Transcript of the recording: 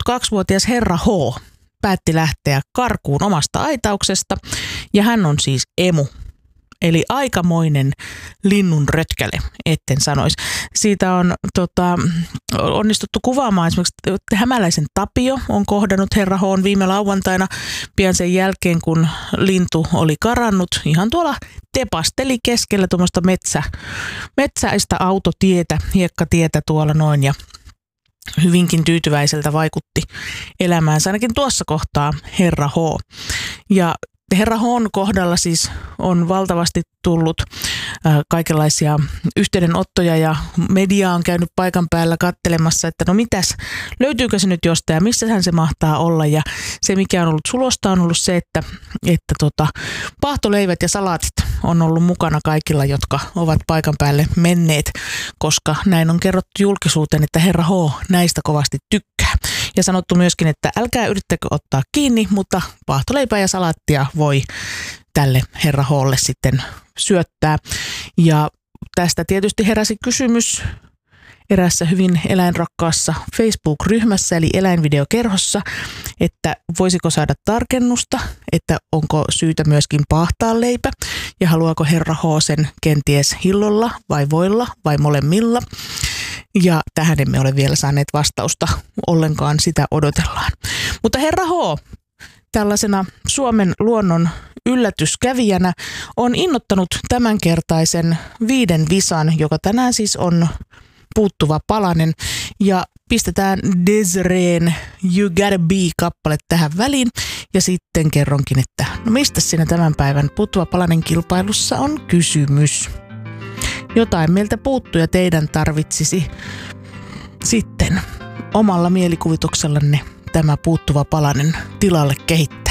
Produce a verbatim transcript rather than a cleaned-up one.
kaksikymmentäkaksivuotias herra H päätti lähteä karkuun omasta aitauksesta ja hän on siis emu. Eli aikamoinen linnun rötkäle, etten sanoisi. Siitä on tota, onnistuttu kuvaamaan esimerkiksi Hämäläisen Tapio on kohdannut herra H:n viime lauantaina pian sen jälkeen, kun lintu oli karannut. Ihan tuolla tepasteli keskellä tuommoista metsä, metsäistä autotietä, hiekkatietä tuolla noin ja hyvinkin tyytyväiseltä vaikutti elämäänsä, ainakin tuossa kohtaa herra H. Ja herra H:n kohdalla siis on valtavasti tullut äh, kaikenlaisia yhteydenottoja ja media on käynyt paikan päällä kattelemassa, että no mitäs, löytyykö se nyt jostain ja missähän se mahtaa olla. Ja se mikä on ollut sulosta on ollut se, että, että tota, paahtoleivät ja salaatit on ollut mukana kaikilla, jotka ovat paikan päälle menneet, koska näin on kerrottu julkisuuteen, että herra H näistä kovasti tykkää. Ja sanottu myöskin, että älkää yrittäkö ottaa kiinni, mutta paahtoleipää ja salaattia voi tälle herra H:lle sitten syöttää. Ja tästä tietysti heräsi kysymys erässä hyvin eläinrakkaassa Facebook-ryhmässä, eli eläinvideokerhossa, että voisiko saada tarkennusta, että onko syytä myöskin paahtaa leipä ja haluaako herra H sen kenties hillolla vai voilla vai molemmilla. Ja tähän emme ole vielä saaneet vastausta ollenkaan, sitä odotellaan. Mutta herra H, tällaisena Suomen luonnon yllätyskävijänä, on innoittanut tämänkertaisen viiden visan, joka tänään siis on puuttuva palanen. Ja pistetään Desireen You Gotta Be-kappale tähän väliin. Ja sitten kerronkin, että no mistä siinä tämän päivän puuttuva palanen kilpailussa on kysymys. Jotain meiltä puuttuu ja teidän tarvitsisi sitten omalla mielikuvituksellanne tämä puuttuva palanen tilalle kehittää.